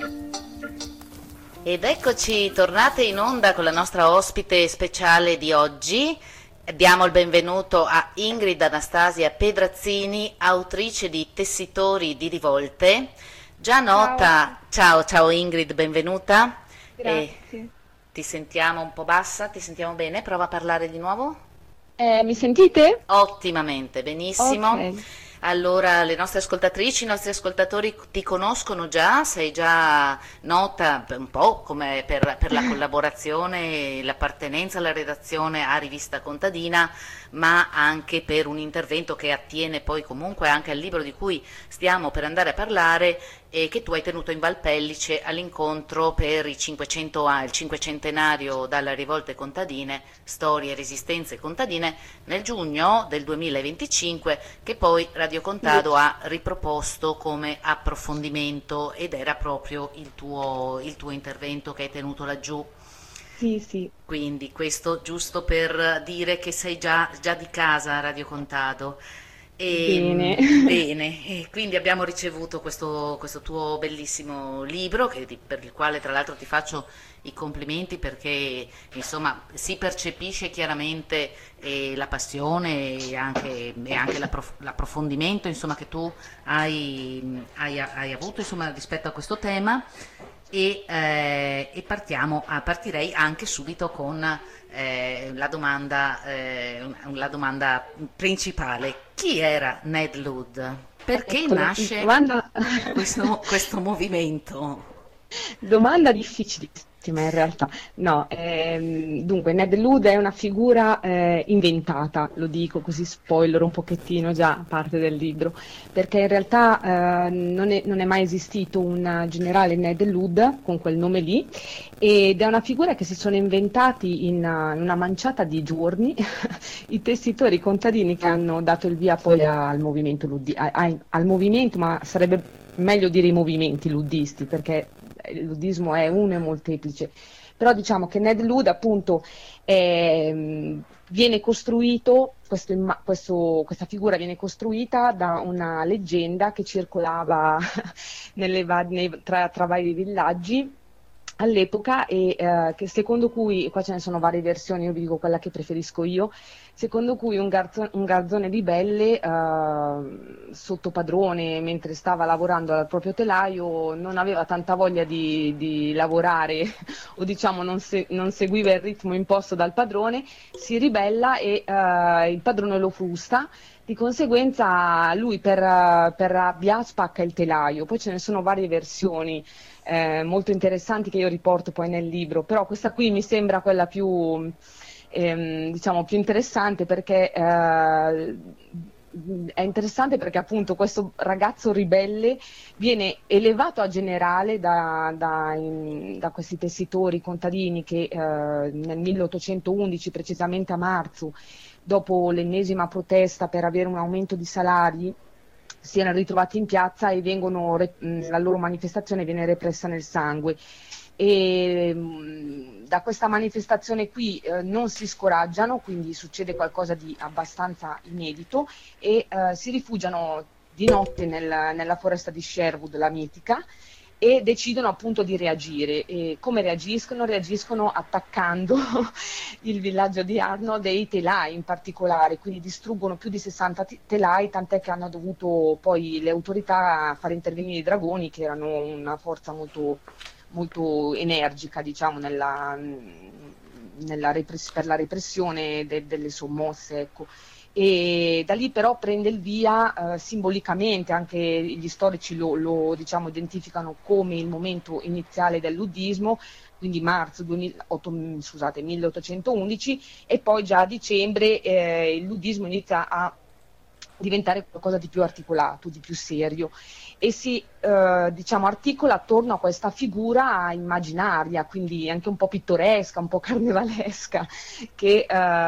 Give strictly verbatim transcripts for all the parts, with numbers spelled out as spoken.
Ed eccoci tornate in onda con la nostra ospite speciale di oggi. Diamo il benvenuto a Ingrid Anastasia Pedrazzini, autrice di Tessitori di rivolte, già Ciao, nota. Ciao, ciao Ingrid, benvenuta. E grazie. ti sentiamo un po' bassa, ti sentiamo bene? Prova a parlare di nuovo. Eh, mi sentite? Ottimamente, Ok. benissimo. Allora, le nostre ascoltatrici, i nostri ascoltatori ti conoscono già, sei già nota un po' come per, per la collaborazione e l'appartenenza alla redazione a Rivista Contadina, ma anche per un intervento che attiene poi comunque anche al libro di cui stiamo per andare a parlare e che tu hai tenuto in Valpellice all'incontro per i cinquecento a- il cinquecentenario dalle rivolte contadine, storie, resistenze contadine, nel giugno del duemilaventicinque, che poi Radio Sì, Contado ha riproposto come approfondimento ed era proprio il tuo, il tuo intervento che hai tenuto laggiù. sì, sì. Quindi questo giusto per dire che sei già, già di casa a Radio Contado. E, Bene. mh, bene, e quindi abbiamo ricevuto questo, questo tuo bellissimo libro, che ti- per il quale tra l'altro ti faccio i complimenti perché insomma si percepisce chiaramente eh, la passione e anche, e anche l'approf- l'approfondimento insomma, che tu hai, hai- hai avuto insomma, rispetto a questo tema e, eh, e partiamo, ah, partirei anche subito con eh, la domanda, eh, la domanda principale. Chi era Ned Ludd? Perché Eccola, nasce domanda, questo, questo movimento? domanda difficilissima in realtà. No, ehm, dunque, Ned Ludd è una figura eh, inventata, lo dico così spoiler un pochettino già parte del libro, perché in realtà eh, non è, non è mai esistito un generale Ned Ludd con quel nome lì, ed è una figura che si sono inventati in una, in una manciata di giorni i tessitori contadini che hanno dato il via poi al movimento, luddi- a- a- al movimento, ma sarebbe meglio dire i movimenti luddisti, perché il luddismo è uno e molteplice. Però diciamo che Ned Ludd appunto ehm, viene costruito, questo imma- questo- questa figura viene costruita da una leggenda che circolava nelle va- nei- tra, tra vari villaggi all'epoca e eh, che secondo cui, qua ce ne sono varie versioni, io vi dico quella che preferisco io, secondo cui un, garzo- un garzone ribelle eh, sotto padrone mentre stava lavorando al proprio telaio non aveva tanta voglia di, di lavorare o diciamo non, se- non seguiva il ritmo imposto dal padrone, si ribella e eh, il padrone lo frusta. Di conseguenza lui per, eh, per rabbia spacca il telaio, poi ce ne sono varie versioni eh, molto interessanti che io riporto poi nel libro, però questa qui mi sembra quella più, ehm, diciamo, più interessante perché eh, è interessante perché appunto questo ragazzo ribelle viene elevato a generale da, da, in- da questi tessitori contadini che eh, nel milleottocentoundici, precisamente a marzo, dopo l'ennesima protesta per avere un aumento di salari, si erano ritrovati in piazza e vengono, re- mh, la loro manifestazione viene repressa nel sangue. E mh, da questa manifestazione qui eh, non si scoraggiano, quindi succede qualcosa di abbastanza inedito e eh, si rifugiano di notte nel- nella foresta di Sherwood, la mitica, e decidono appunto di reagire. E come reagiscono? Reagiscono attaccando il villaggio di Arno dei telai in particolare, quindi distruggono più di sessanta ti- telai, tant'è che hanno dovuto poi le autorità fare intervenire i dragoni, che erano una forza molto, molto energica, diciamo, nella, nella repress- per la repressione de- delle sommosse, ecco. E da lì però prende il via eh, simbolicamente, anche gli storici lo, lo, diciamo, identificano come il momento iniziale del luddismo, quindi marzo duemila otto, scusate, milleottocentoundici, e poi già a dicembre eh, il luddismo inizia a diventare qualcosa di più articolato, di più serio e si eh, diciamo, articola attorno a questa figura immaginaria, quindi anche un po' pittoresca, un po' carnevalesca, che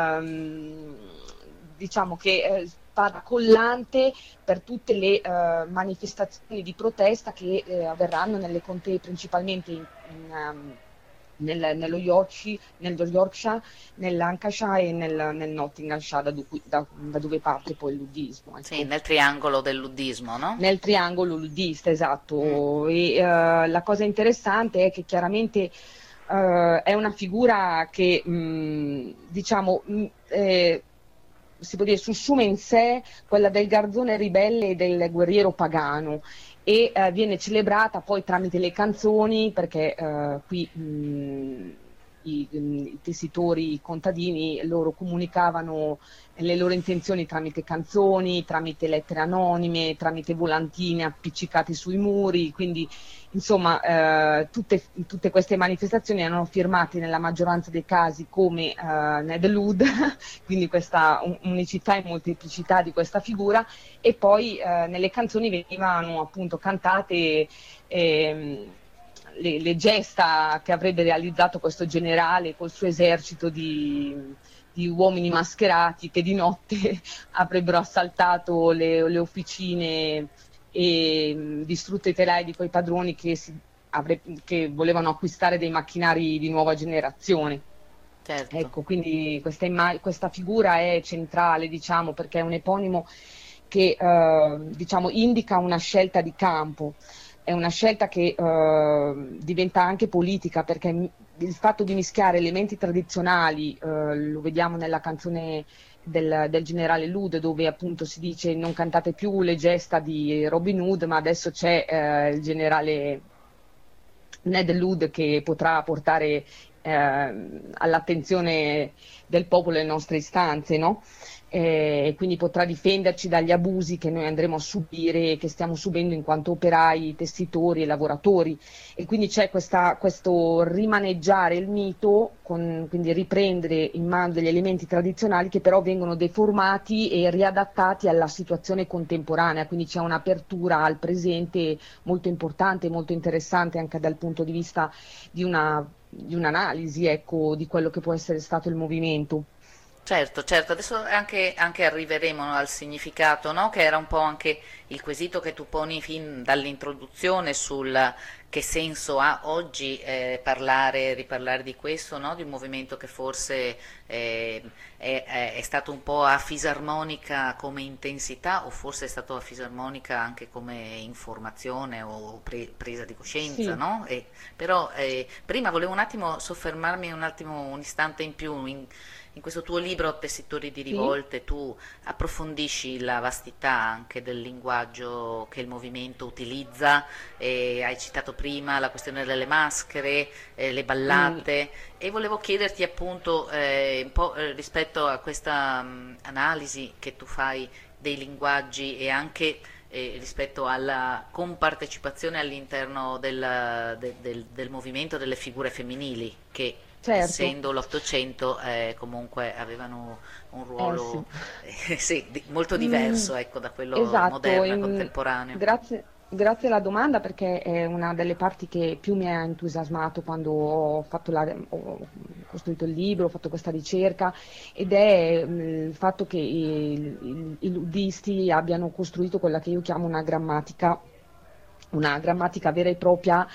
ehm, diciamo che eh, fa da collante per tutte le eh, manifestazioni di protesta che eh, avverranno nelle contee principalmente in, in, um, nel- nello Yorkshire, nello Yorkshire, nel Lancashire e nel, nel Nottinghamshire, da, du- da- da dove parte poi il luddismo, Sì, ecco. nel triangolo del luddismo, no? Nel triangolo luddista, Mm, esatto. E eh, la cosa interessante è che chiaramente eh, è una figura che, mh, diciamo, mh, eh, si può dire, sussume in sé quella del garzone ribelle e del guerriero pagano e eh, viene celebrata poi tramite le canzoni, perché eh, qui mh, i, i tessitori, i contadini, loro comunicavano le loro intenzioni tramite canzoni, tramite lettere anonime, tramite volantini appiccicati sui muri, quindi insomma eh, tutte, tutte queste manifestazioni erano firmate nella maggioranza dei casi come eh, Ned Ludd, quindi questa un- unicità e molteplicità di questa figura, e poi eh, nelle canzoni venivano appunto cantate ehm, le, le gesta che avrebbe realizzato questo generale col suo esercito di, di uomini mascherati che di notte avrebbero assaltato le, le officine e mh, distrutto i telai di quei padroni che, si, avre- che volevano acquistare dei macchinari di nuova generazione. certo. Ecco, quindi questa, imma- questa figura è centrale, diciamo, perché è un eponimo che eh, diciamo, indica una scelta di campo, è una scelta che eh, diventa anche politica, perché mi- il fatto di mischiare elementi tradizionali, eh, lo vediamo nella canzone del, del generale Ludd, dove appunto si dice non cantate più le gesta di Robin Hood, ma adesso c'è eh, il generale Ned Ludd che potrà portare eh, all'attenzione del popolo le nostre istanze, no? Eh, E quindi potrà difenderci dagli abusi che noi andremo a subire e che stiamo subendo in quanto operai, tessitori e lavoratori. E quindi c'è questa- questo rimaneggiare il mito, con- quindi riprendere in mano degli elementi tradizionali che però vengono deformati e riadattati alla situazione contemporanea, quindi c'è un'apertura al presente molto importante, molto interessante anche dal punto di vista di una, di un'analisi, ecco, di quello che può essere stato il movimento. Certo, certo, adesso anche, anche arriveremo al significato, no? Che era un po' anche il quesito che tu poni fin dall'introduzione sul che senso ha oggi eh, parlare, riparlare di questo, no? Di un movimento che forse eh, è, è- è stato un po' a fisarmonica come intensità o forse è stato a fisarmonica anche come informazione o pre- presa di coscienza, Sì, no? E- però eh, prima volevo un attimo soffermarmi un attimo, un istante in più in in questo tuo libro Tessitori di sì. rivolte tu approfondisci la vastità anche del linguaggio che il movimento utilizza, e hai citato prima la questione delle maschere, eh, le Mm. ballate, e volevo chiederti appunto eh, un po' eh, rispetto a questa mh, analisi che tu fai dei linguaggi e anche eh, rispetto alla compartecipazione all'interno del, de- del- del movimento delle figure femminili che Certo, essendo l'Ottocento eh, comunque avevano un eh sì. ruolo eh, sì, di- molto Mm, diverso, ecco, da quello esatto, moderno e in- contemporaneo. grazie, grazie alla domanda perché è una delle parti che più mi ha entusiasmato quando ho fatto la- ho costruito il libro, ho fatto questa ricerca, ed è mm, il fatto che i, i- i luddisti abbiano costruito quella che io chiamo una grammatica, una grammatica vera e propria,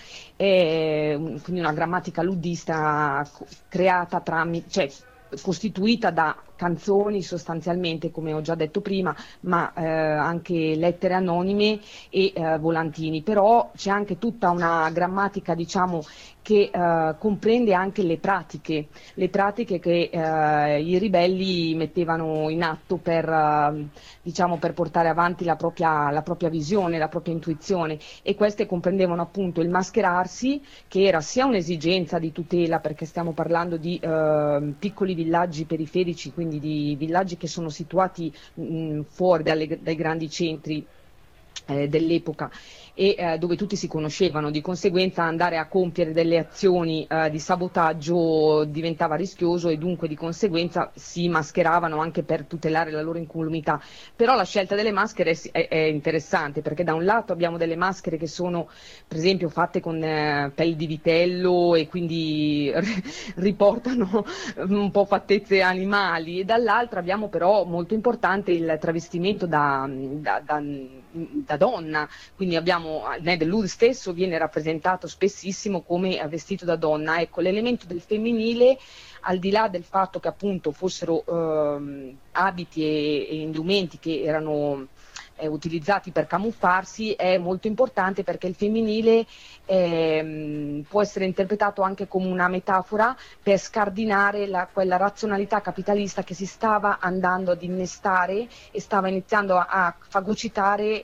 e, mm, quindi una grammatica luddista co- creata tramite, cioè costituita da canzoni sostanzialmente, come ho già detto prima, ma eh, anche lettere anonime e eh, volantini. Però c'è anche tutta una grammatica, diciamo, che eh, comprende anche le pratiche, le pratiche che eh, i ribelli mettevano in atto per, eh, diciamo, per portare avanti la propria, la propria visione, la propria intuizione, e queste comprendevano appunto il mascherarsi, che era sia un'esigenza di tutela, perché stiamo parlando di eh, piccoli villaggi periferici, quindi di villaggi che sono situati mh, fuori dalle- dai grandi centri eh, dell'epoca, e eh, dove tutti si conoscevano, di conseguenza andare a compiere delle azioni eh, di sabotaggio diventava rischioso, e dunque di conseguenza si mascheravano anche per tutelare la loro incolumità. Però la scelta delle maschere è, è- è interessante, perché da un lato abbiamo delle maschere che sono per esempio fatte con eh, pelli di vitello e quindi riportano un po' fattezze animali, e dall'altra abbiamo però molto importante il travestimento da, da- da- da donna, quindi abbiamo Ned Ludd stesso viene rappresentato spessissimo come vestito da donna. Ecco, l'elemento del femminile, al di là del fatto che appunto fossero ehm, abiti e, e indumenti che erano eh, utilizzati per camuffarsi, è molto importante perché il femminile ehm, può essere interpretato anche come una metafora per scardinare la, quella razionalità capitalista che si stava andando ad innestare e stava iniziando a, a fagocitare